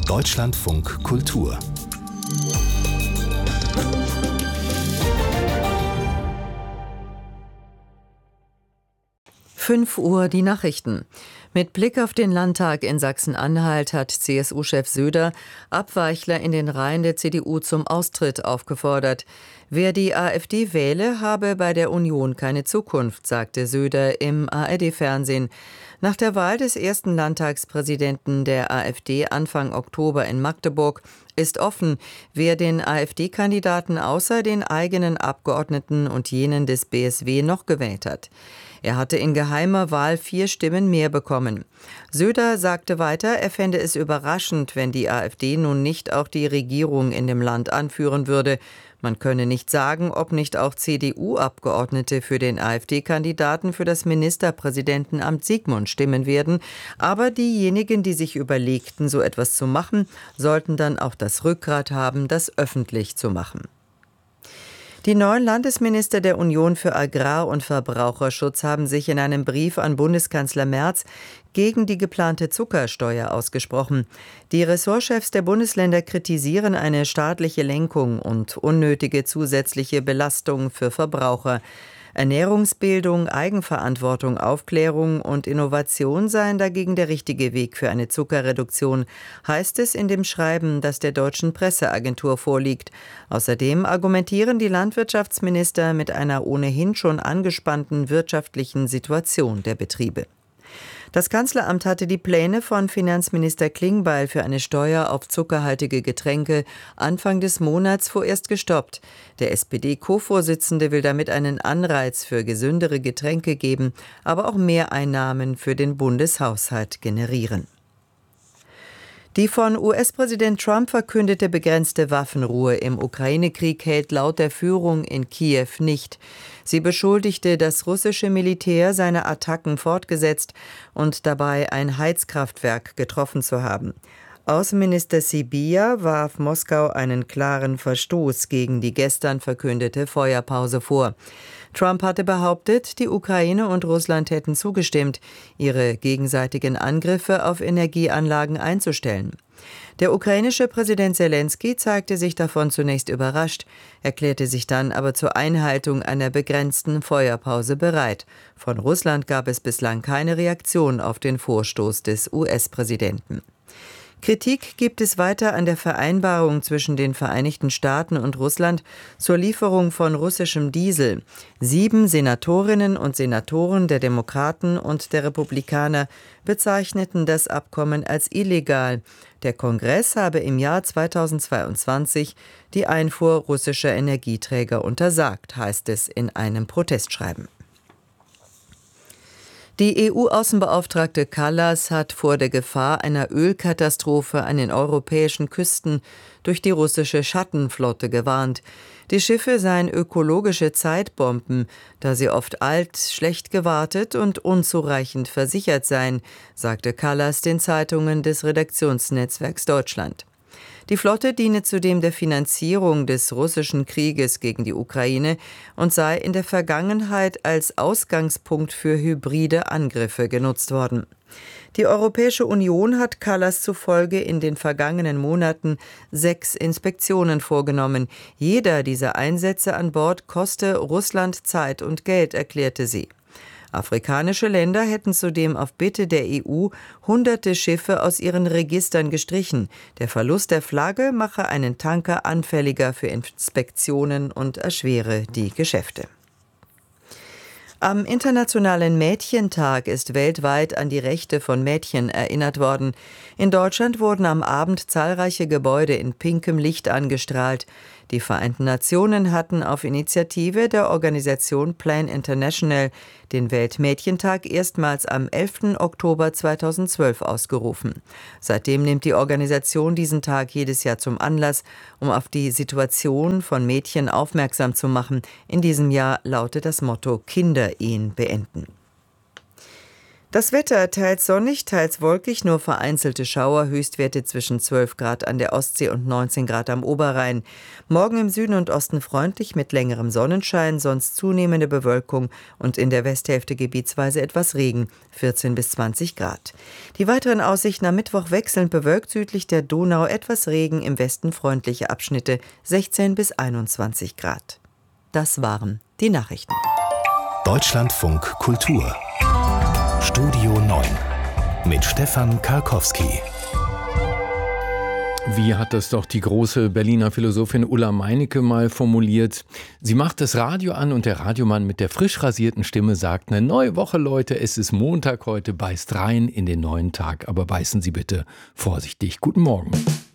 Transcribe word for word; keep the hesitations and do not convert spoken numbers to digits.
Deutschlandfunk Kultur. fünf Uhr die Nachrichten. Mit Blick auf den Landtag in Sachsen-Anhalt hat C S U-Chef Söder Abweichler in den Reihen der C D U zum Austritt aufgefordert. Wer die AfD wähle, habe bei der Union keine Zukunft, sagte Söder im A R D-Fernsehen. Nach der Wahl des ersten Landtagspräsidenten der AfD Anfang Oktober in Magdeburg ist offen, wer den AfD-Kandidaten außer den eigenen Abgeordneten und jenen des B S W noch gewählt hat. Er hatte in geheimer Wahl vier Stimmen mehr bekommen. Söder sagte weiter, er fände es überraschend, wenn die AfD nun nicht auch die Regierung in dem Land anführen würde. Man könne nicht sagen, ob nicht auch C D U-Abgeordnete für den AfD-Kandidaten für das Ministerpräsidentenamt Sigmund stimmen werden. Aber diejenigen, die sich überlegten, so etwas zu machen, sollten dann auch das Rückgrat haben, das öffentlich zu machen. Die neuen Landesminister der Union für Agrar- und Verbraucherschutz haben sich in einem Brief an Bundeskanzler Merz gegen die geplante Zuckersteuer ausgesprochen. Die Ressortchefs der Bundesländer kritisieren eine staatliche Lenkung und unnötige zusätzliche Belastung für Verbraucher. Ernährungsbildung, Eigenverantwortung, Aufklärung und Innovation seien dagegen der richtige Weg für eine Zuckerreduktion, heißt es in dem Schreiben, das der Deutschen Presseagentur vorliegt. Außerdem argumentieren die Landwirtschaftsminister mit einer ohnehin schon angespannten wirtschaftlichen Situation der Betriebe. Das Kanzleramt hatte die Pläne von Finanzminister Klingbeil für eine Steuer auf zuckerhaltige Getränke Anfang des Monats vorerst gestoppt. Der S P D-Co-Vorsitzende will damit einen Anreiz für gesündere Getränke geben, aber auch Mehreinnahmen für den Bundeshaushalt generieren. Die von U S-Präsident Trump verkündete begrenzte Waffenruhe im Ukraine-Krieg hält laut der Führung in Kiew nicht. Sie beschuldigte das russische Militär, seine Attacken fortgesetzt und dabei ein Heizkraftwerk getroffen zu haben. Außenminister Sybiha warf Moskau einen klaren Verstoß gegen die gestern verkündete Feuerpause vor. Trump hatte behauptet, die Ukraine und Russland hätten zugestimmt, ihre gegenseitigen Angriffe auf Energieanlagen einzustellen. Der ukrainische Präsident Selenskyj zeigte sich davon zunächst überrascht, erklärte sich dann aber zur Einhaltung einer begrenzten Feuerpause bereit. Von Russland gab es bislang keine Reaktion auf den Vorstoß des U S-Präsidenten. Kritik gibt es weiter an der Vereinbarung zwischen den Vereinigten Staaten und Russland zur Lieferung von russischem Diesel. Sieben Senatorinnen und Senatoren der Demokraten und der Republikaner bezeichneten das Abkommen als illegal. Der Kongress habe im Jahr zweitausendzweiundzwanzig die Einfuhr russischer Energieträger untersagt, heißt es in einem Protestschreiben. Die E U-Außenbeauftragte Kallas hat vor der Gefahr einer Ölkatastrophe an den europäischen Küsten durch die russische Schattenflotte gewarnt. Die Schiffe seien ökologische Zeitbomben, da sie oft alt, schlecht gewartet und unzureichend versichert seien, sagte Kallas den Zeitungen des Redaktionsnetzwerks Deutschland. Die Flotte diene zudem der Finanzierung des russischen Krieges gegen die Ukraine und sei in der Vergangenheit als Ausgangspunkt für hybride Angriffe genutzt worden. Die Europäische Union hat Kallas zufolge in den vergangenen Monaten sechs Inspektionen vorgenommen. Jeder dieser Einsätze an Bord koste Russland Zeit und Geld, erklärte sie. Afrikanische Länder hätten zudem auf Bitte der E U hunderte Schiffe aus ihren Registern gestrichen. Der Verlust der Flagge mache einen Tanker anfälliger für Inspektionen und erschwere die Geschäfte. Am Internationalen Mädchentag ist weltweit an die Rechte von Mädchen erinnert worden. In Deutschland wurden am Abend zahlreiche Gebäude in pinkem Licht angestrahlt. Die Vereinten Nationen hatten auf Initiative der Organisation Plan International den Weltmädchentag erstmals am elften Oktober zweitausendzwölf ausgerufen. Seitdem nimmt die Organisation diesen Tag jedes Jahr zum Anlass, um auf die Situation von Mädchen aufmerksam zu machen. In diesem Jahr lautet das Motto Kinderehen beenden. Das Wetter teils sonnig, teils wolkig, nur vereinzelte Schauer, Höchstwerte zwischen zwölf Grad an der Ostsee und neunzehn Grad am Oberrhein. Morgen im Süden und Osten freundlich mit längerem Sonnenschein, sonst zunehmende Bewölkung und in der Westhälfte gebietsweise etwas Regen, vierzehn bis zwanzig Grad. Die weiteren Aussichten am Mittwoch wechselnd bewölkt südlich der Donau, etwas Regen, im Westen freundliche Abschnitte, sechzehn bis einundzwanzig Grad. Das waren die Nachrichten. Deutschlandfunk Kultur Studio neun mit Stefan Karkowski. Wie hat das doch die große Berliner Philosophin Ulla Meinecke mal formuliert? Sie macht das Radio an und der Radiomann mit der frisch rasierten Stimme sagt: Eine neue Woche, Leute, es ist Montag heute, beißt rein in den neuen Tag, aber beißen Sie bitte vorsichtig. Guten Morgen.